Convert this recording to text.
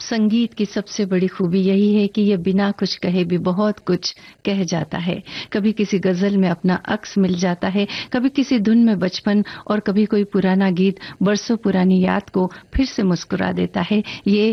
संगीत की सबसे बड़ी खूबी यही है कि ये बिना कुछ कहे भी बहुत कुछ कह जाता है। कभी किसी गजल में अपना अक्स मिल जाता है, कभी किसी धुन में बचपन, और कभी कोई पुराना गीत बरसों पुरानी याद को फिर से मुस्कुरा देता है। ये